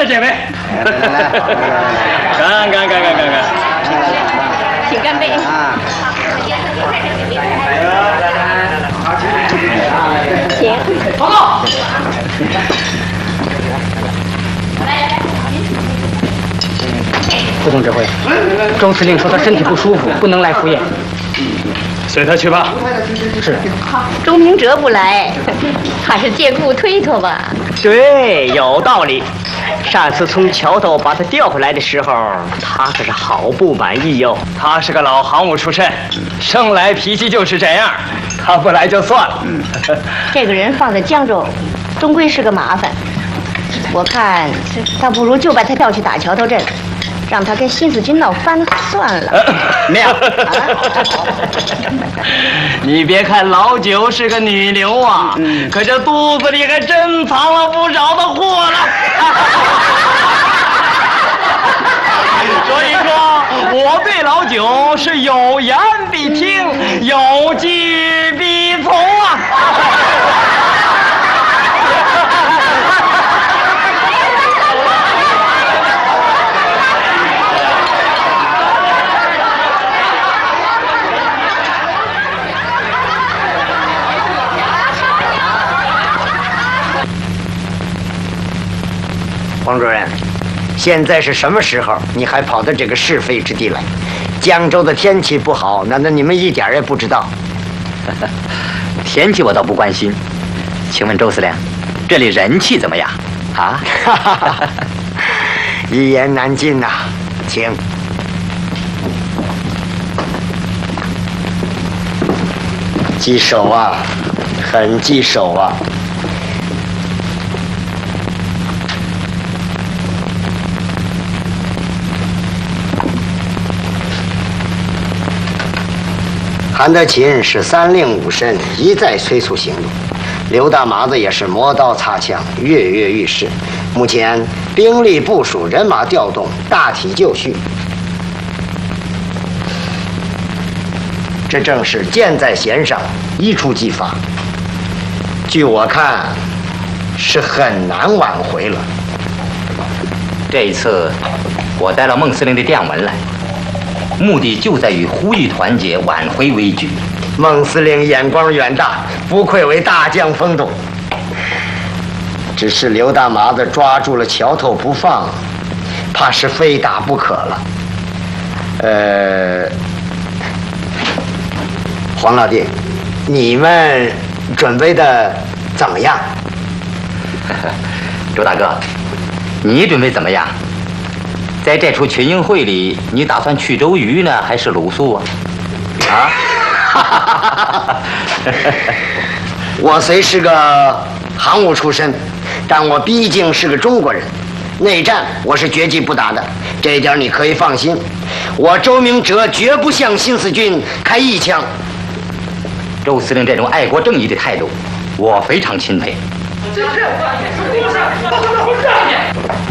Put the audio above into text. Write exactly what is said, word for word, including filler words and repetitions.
了这位。干干干干干干！ 请干杯啊！请报告。 副总指挥，周司令说他身体不舒服，不能来赴宴。 随他去吧。 是。 周明哲不来，还是借故推脱吧。 对，有道理。上次从桥头把他调回来的时候，他可是好不满意哟。 他是个老航务出身，生来脾气就是这样。他不来就算了。 这个人放在江州，终归是个麻烦。我看倒不如就把他调去打桥头镇，让他跟新四军闹翻了算了。 妙、呃！你别看老九是个女流啊，嗯、可这肚子里还真藏了不少的货了。所以说，我对老九是有言必听，有据必从啊。 黄主任，现在是什么时候？你还跑到这个是非之地来？江州的天气不好，难道你们一点也不知道？ 天气我倒不关心，请问周司令，这里人气怎么样？啊？ 一言难尽呐、啊，请。棘手啊，很棘手啊。韩德勤是三令五申，一再催促行动。刘大麻子也是磨刀擦枪，跃跃欲试。目前兵力部署、人马调动大体就绪，这正是箭在弦上，一触即发。据我看，是很难挽回了。 这一次，我带了孟司令的电文来。目的就在于呼吁团结，挽回危局。 孟司令眼光远大，不愧为大将风度。只是刘大麻子抓住了桥头不放，怕是非打不可了。呃，黄老弟，你们准备的怎么样？ 周大哥，你准备怎么样？在这出群英会里，你打算去周瑜呢，还是鲁肃啊？啊！ 我虽是个航务出身，但我毕竟是个中国人，内战我是绝技不打的，这一点你可以放心。我周明哲绝不向新四军开一枪。 周司令这种爱国正义的态度，我非常钦佩。